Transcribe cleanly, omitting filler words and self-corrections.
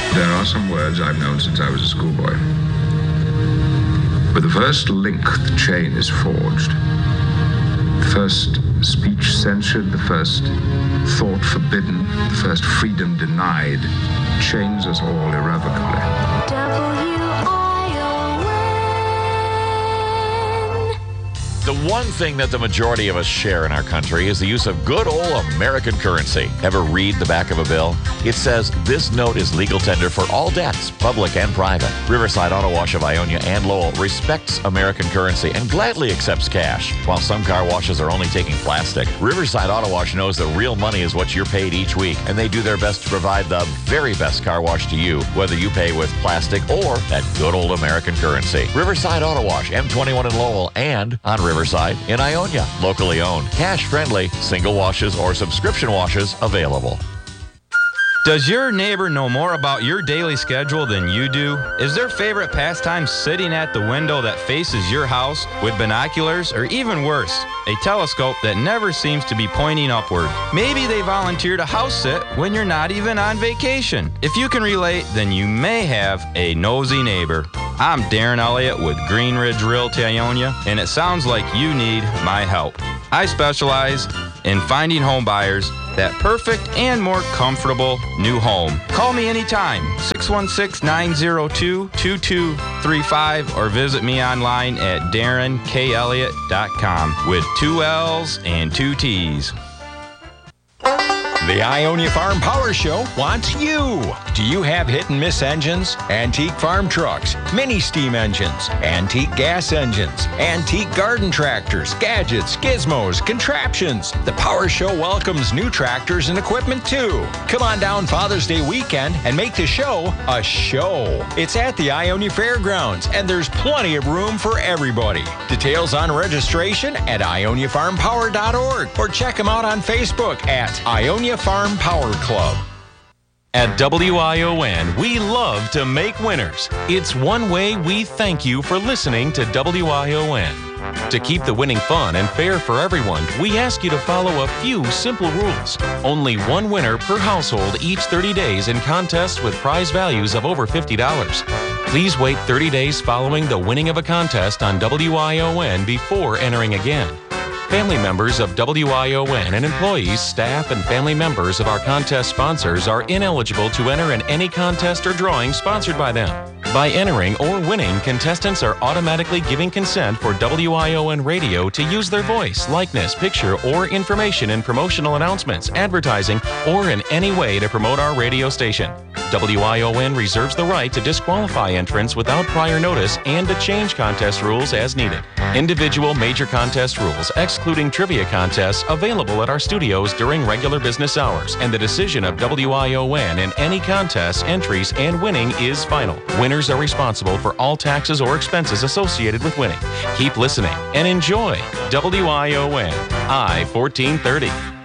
There are some words I've known since I was a schoolboy. With the first link, the chain is forged. The first speech censured, the first thought forbidden, the first freedom denied, chains us all irrevocably. The one thing that the majority of us share in our country is the use of good old American currency. Ever read the back of a bill? It says, this note is legal tender for all debts, public and private. Riverside Auto Wash of Ionia and Lowell respects American currency and gladly accepts cash. While some car washes are only taking plastic, Riverside Auto Wash knows that real money is what you're paid each week, and they do their best to provide the very best car wash to you, whether you pay with plastic or that good old American currency. Riverside Auto Wash, M21 in Lowell, and on Riverside in Ionia. Locally owned, cash-friendly, single washes or subscription washes available. Does your neighbor know more about your daily schedule than you do? Is their favorite pastime sitting at the window that faces your house with binoculars, or even worse, a telescope that never seems to be pointing upward? Maybe they volunteer to house sit when you're not even on vacation. If you can relate, then you may have a nosy neighbor. I'm Darren Elliott with Green Ridge Realty Ionia, and it sounds like you need my help. I specialize in finding home buyers that perfect and more comfortable new home. Call me anytime, 616-902-2235, or visit me online at darrenkelliott.com with 2 L's and 2 T's. The Ionia Farm Power Show wants you. Do you have hit-and-miss engines, antique farm trucks, mini steam engines, antique gas engines, antique garden tractors, gadgets, gizmos, contraptions? The Power Show welcomes new tractors and equipment too. Come on down Father's Day weekend and make the show a show. It's at the Ionia Fairgrounds, and there's plenty of room for everybody. Details on registration at ioniafarmpower.org, or check them out on Facebook at Ionia Farm Power Club. At WION, we love to make winners. It's one way we thank you for listening to WION. To keep the winning fun and fair for everyone, we ask you to follow a few simple rules. Only one winner per household each 30 days in contests with prize values of over $50. Please wait 30 days following the winning of a contest on WION before entering again. Family members of WION and employees, staff, and family members of our contest sponsors are ineligible to enter in any contest or drawing sponsored by them. By entering or winning, contestants are automatically giving consent for WION Radio to use their voice, likeness, picture, or information in promotional announcements, advertising, or in any way to promote our radio station. WION reserves the right to disqualify entrants without prior notice and to change contest rules as needed. Individual major contest rules, excluding trivia contests, available at our studios during regular business hours, and the decision of WION in any contest, entries, and winning is final. Winners are responsible for all taxes or expenses associated with winning. Keep listening and enjoy WION I-1430.